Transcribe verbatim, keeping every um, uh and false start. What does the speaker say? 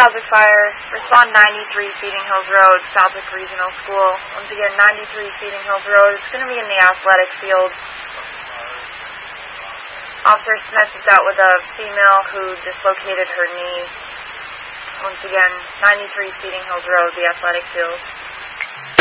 Southwick Fire, respond ninety-three Feeding Hills Road, Southwick Regional School. Once again, ninety-three Feeding Hills Road. It's going to be in the athletic field. Officer Smith is out with a female who dislocated her knee. Once again, ninety-three Feeding Hills Road, the athletic field.